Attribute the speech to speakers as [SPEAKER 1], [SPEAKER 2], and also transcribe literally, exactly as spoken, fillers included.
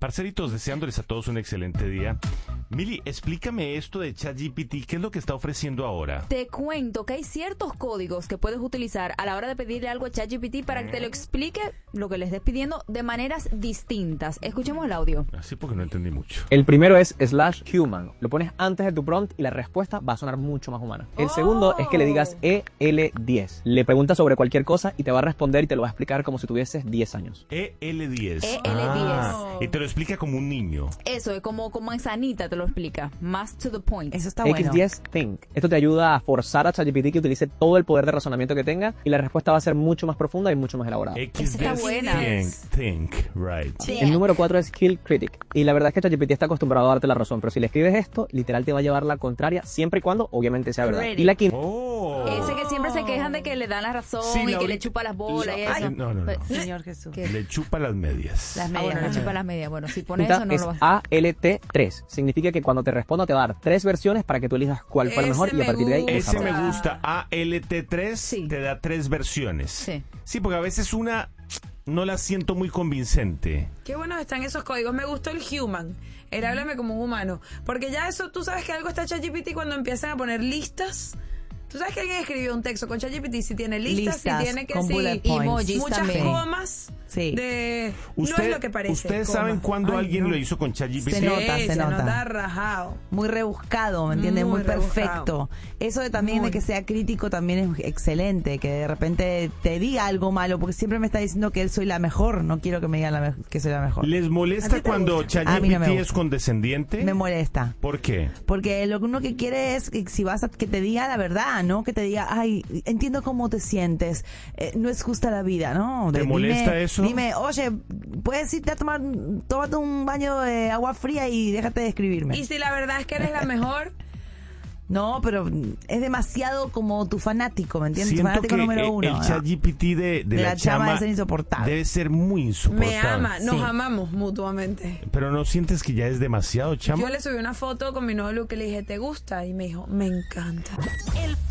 [SPEAKER 1] Parceritos, deseándoles a todos un excelente día. Mili, explícame esto de ChatGPT, ¿qué es lo que está ofreciendo ahora?
[SPEAKER 2] Te cuento que hay ciertos códigos que puedes utilizar a la hora de pedirle algo a ChatGPT para que te lo explique lo que le estés pidiendo de maneras distintas. Escuchemos el audio.
[SPEAKER 1] Así porque no entendí mucho.
[SPEAKER 3] El primero es slash human. Lo pones antes de tu prompt y la respuesta va a sonar mucho más humana. El segundo es que le digas E L diez. Le preguntas sobre cualquier cosa y te va a responder y te lo va a explicar como si tuvieses diez años.
[SPEAKER 1] E L diez.
[SPEAKER 2] E L diez.
[SPEAKER 1] Ah, y te lo explica como un niño.
[SPEAKER 2] Eso, es como con manzanita te lo explica. Más to the point.
[SPEAKER 4] Eso está bueno.
[SPEAKER 3] X diez Think. Esto te ayuda a forzar a ChatGPT que utilice todo el poder de razonamiento que tenga y la respuesta va a ser mucho más profunda y mucho más elaborada.
[SPEAKER 1] X
[SPEAKER 2] Esa está buena.
[SPEAKER 1] Think, think, right.
[SPEAKER 2] Sí.
[SPEAKER 3] El número cuatro es Kill Critic. Y la verdad es que ChatGPT está acostumbrado a darte la razón, pero si le escribes esto, literal te va a llevar la contraria siempre y cuando obviamente sea verdad.
[SPEAKER 4] Critic.
[SPEAKER 3] Y la quinta
[SPEAKER 1] Oh.
[SPEAKER 2] Ese que siempre se quejan de que le dan la razón
[SPEAKER 1] Sí,
[SPEAKER 2] y que
[SPEAKER 1] Laurita.
[SPEAKER 2] le chupa las bolas y
[SPEAKER 1] Ay,
[SPEAKER 2] eso.
[SPEAKER 1] no, no, no.
[SPEAKER 4] Señor Jesús.
[SPEAKER 2] ¿Qué?
[SPEAKER 1] Le chupa las medias.
[SPEAKER 4] Las
[SPEAKER 2] Ah,
[SPEAKER 4] medias.
[SPEAKER 2] bueno, le
[SPEAKER 4] ajá.
[SPEAKER 2] chupa las medias. Bueno, si pones eso no
[SPEAKER 3] es
[SPEAKER 2] lo vas
[SPEAKER 3] A L T tres. Significa que cuando te responda te va a dar tres versiones para que tú elijas cuál fue la
[SPEAKER 5] Ese
[SPEAKER 3] mejor y a
[SPEAKER 5] me
[SPEAKER 3] partir de ahí
[SPEAKER 5] gusta.
[SPEAKER 1] Ese me
[SPEAKER 3] desarrollas.
[SPEAKER 1] gusta. A L T tres
[SPEAKER 2] Sí.
[SPEAKER 1] te da tres versiones.
[SPEAKER 2] Sí.
[SPEAKER 1] Sí, porque a veces una no la siento muy convincente.
[SPEAKER 5] Qué buenos están esos códigos. Me gustó el human. El háblame como un humano. Porque ya eso, tú sabes que algo está ChatGPT cuando empiezan a poner listas. Tú sabes que alguien escribió un texto con ChatGPT si tiene listas,
[SPEAKER 4] Listas,
[SPEAKER 5] si tiene que
[SPEAKER 4] con
[SPEAKER 5] sí,
[SPEAKER 4] bullet points.
[SPEAKER 2] emojis
[SPEAKER 5] muchas
[SPEAKER 2] también.
[SPEAKER 5] comas.
[SPEAKER 4] Sí.
[SPEAKER 5] De no
[SPEAKER 1] Usted-
[SPEAKER 5] es lo que parece.
[SPEAKER 1] Ustedes
[SPEAKER 5] coma.
[SPEAKER 1] saben cuándo
[SPEAKER 4] Ay,
[SPEAKER 1] alguien
[SPEAKER 4] no.
[SPEAKER 1] lo hizo con ChatGPT.
[SPEAKER 4] Se nota,
[SPEAKER 5] Sí,
[SPEAKER 4] se nota.
[SPEAKER 5] nota rajado.
[SPEAKER 4] Muy rebuscado, ¿me entiendes?
[SPEAKER 5] Muy
[SPEAKER 4] Muy, perfecto.
[SPEAKER 5] rebuscado.
[SPEAKER 4] Eso de también
[SPEAKER 5] Muy.
[SPEAKER 4] de que sea crítico también es excelente, que de repente te diga algo malo, porque siempre me está diciendo que él soy la mejor, no quiero que me digan la me- que soy la mejor.
[SPEAKER 1] ¿Les
[SPEAKER 5] ¿A
[SPEAKER 1] molesta
[SPEAKER 5] ti te
[SPEAKER 1] cuando
[SPEAKER 5] gusta?
[SPEAKER 4] A mí no me
[SPEAKER 1] ChatGPT
[SPEAKER 4] gusta.
[SPEAKER 1] es condescendiente?
[SPEAKER 4] Me molesta.
[SPEAKER 1] ¿Por qué?
[SPEAKER 4] Porque lo que uno que quiere es que si vas a que te diga la verdad, ¿no? Que te diga, ay, entiendo cómo te sientes, eh, no es justa la vida, ¿no?
[SPEAKER 1] ¿Te
[SPEAKER 4] De-
[SPEAKER 1] molesta
[SPEAKER 4] dime,
[SPEAKER 1] eso?
[SPEAKER 4] Dime, oye, puedes irte a tomar, tómate un baño de agua fría y déjate de escribirme.
[SPEAKER 5] Y si la verdad es que eres la mejor,
[SPEAKER 4] No, pero es demasiado como tu fanático, ¿me entiendes? Tu
[SPEAKER 1] Siento
[SPEAKER 4] fanático
[SPEAKER 1] que
[SPEAKER 4] número
[SPEAKER 1] el,
[SPEAKER 4] uno.
[SPEAKER 1] el
[SPEAKER 4] ¿no?
[SPEAKER 1] ChatGPT de, de,
[SPEAKER 4] De
[SPEAKER 1] la,
[SPEAKER 4] la chama
[SPEAKER 1] chama
[SPEAKER 4] debe ser insoportable.
[SPEAKER 1] debe ser muy insoportable.
[SPEAKER 5] me ama, nos
[SPEAKER 4] Sí.
[SPEAKER 5] amamos mutuamente.
[SPEAKER 1] Pero ¿no sientes que ya es demasiado, chama?
[SPEAKER 5] Yo le subí una foto con mi nuevo look y le dije, ¿te gusta? Y me dijo, me encanta.
[SPEAKER 6] El